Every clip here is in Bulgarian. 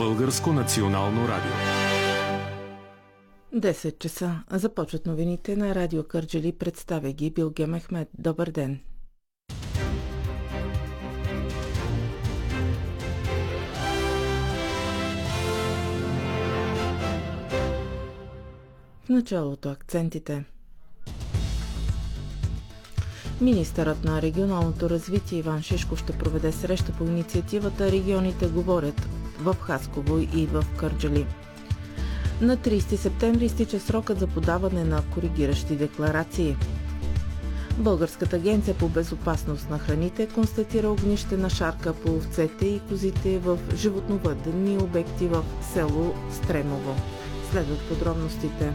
Българско национално радио. 10 часа. Започват новините на Радио Кърджали. Представя ги Билге Мехмед. Добър ден. В началото акцентите. Министърът на регионалното развитие Иван Шишков ще проведе среща по инициативата "Регионите говорят" в Хасково и в Кърджали. На 30 септември изтича срокът за подаване на коригиращи декларации. Българската агенция по безопасност на храните констатира огнище на шарка по овцете и козите в животновъдни обекти в село Стремово. Следват подробностите.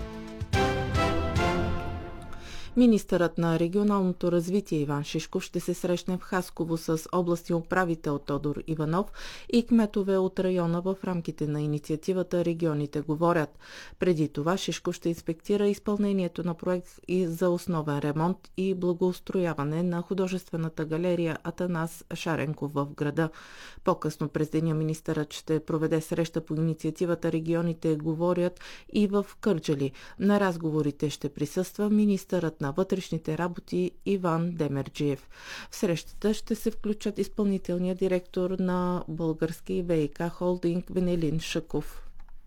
Министърът на регионалното развитие Иван Шишков ще се срещне в Хасково с областния управител Тодор Иванов и кметове от района в рамките на инициативата "Регионите говорят". Преди това Шишков ще инспектира изпълнението на проект и за основен ремонт и благоустрояване на художествената галерия Атанас Шаренков в града. По-късно през деня министърът ще проведе среща по инициативата "Регионите говорят" и в Кърджали. На разговорите ще присъства министърът на вътрешните работи Иван Демерджиев. В срещата ще се включат изпълнителният директор на Български ВиК холдинг Венелин Шаков.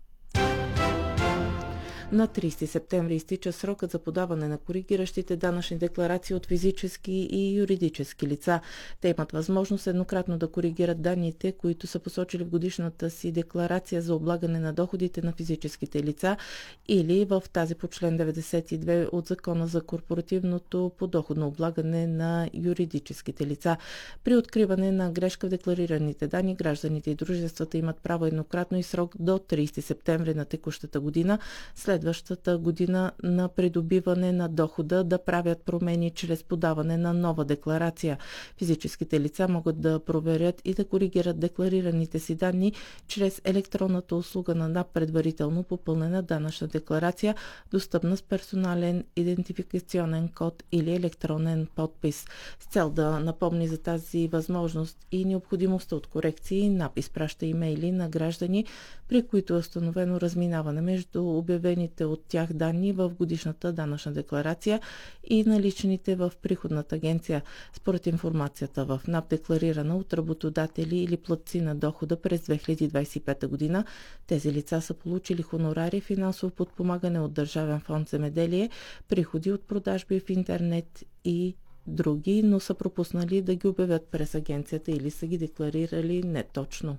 На 30 септември изтича срокът за подаване на коригиращите данъчни декларации от физически и юридически лица. Те имат възможност еднократно да коригират данните, които са посочили в годишната си декларация за облагане на доходите на физическите лица или в тази по член 92 от Закона за корпоративното подоходно облагане на юридическите лица. При откриване на грешка в декларираните данни, гражданите и дружествата имат право еднократно и срок до 30 септември на текущата година, следващата година на придобиване на дохода, да правят промени чрез подаване на нова декларация. Физическите лица могат да проверят и да коригират декларираните си данни чрез електронната услуга на НАП предварително попълнена данъчна декларация, достъпна с персонален идентификационен код или електронен подпис. С цел да напомни за тази възможност и необходимостта от корекции, НАП изпраща имейли на граждани, при които е установено разминаване между обявените от тях данни в годишната данъчна декларация и наличните в приходната агенция. Според информацията в НАП, декларирана от работодатели или платци на дохода през 2025 година, тези лица са получили хонорари, финансово подпомагане от Държавен фонд "Земеделие", приходи от продажби в интернет и други, но са пропуснали да ги обявят през агенцията или са ги декларирали неточно.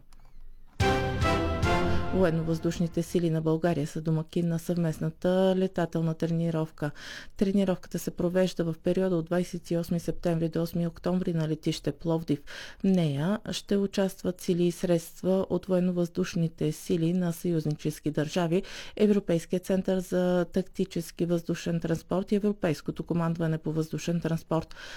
Военно-въздушните сили на България са домакин на съвместната летателна тренировка. Тренировката се провежда в периода от 28 септември до 8 октомври на летище Пловдив. В нея ще участват сили и средства от военно-въздушните сили на съюзнически държави, Европейския център за тактически въздушен транспорт и Европейското командване по въздушен транспорт.